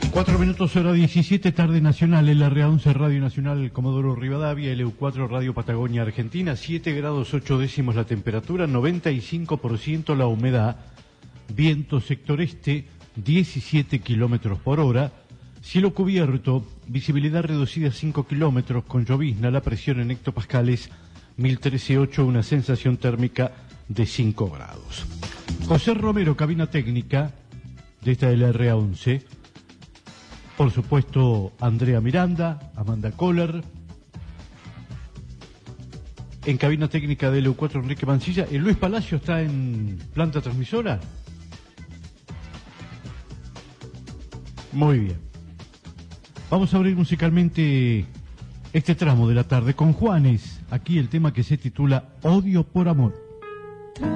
4 minutos, hora 17, tarde nacional, LRA11 Radio Nacional Comodoro Rivadavia, LU4 Radio Patagonia Argentina, 7 grados 8 décimos la temperatura, 95% la humedad, viento sector este, 17 kilómetros por hora, cielo cubierto, visibilidad reducida a 5 kilómetros, con llovizna, la presión en hectopascales, 1013,8, una sensación térmica de 5 grados. José Romero, cabina técnica de esta LRA11. Por supuesto, Andrea Miranda, Amanda Kohler. En cabina técnica de LU4, Enrique Mancilla. ¿El Luis Palacio está en planta transmisora? Muy bien. Vamos a abrir musicalmente este tramo de la tarde con Juanes. Aquí el tema que se titula Odio por Amor.